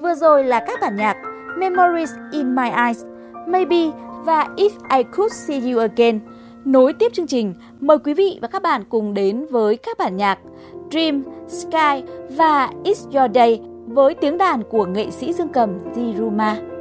Vừa rồi là các bản nhạc Memories in My Eyes, Maybe và If I Could See You Again. Nối tiếp chương trình, mời quý vị và các bạn cùng đến với các bản nhạc Dream, Sky và It's Your Day với tiếng đàn của nghệ sĩ dương cầm Dhiruma.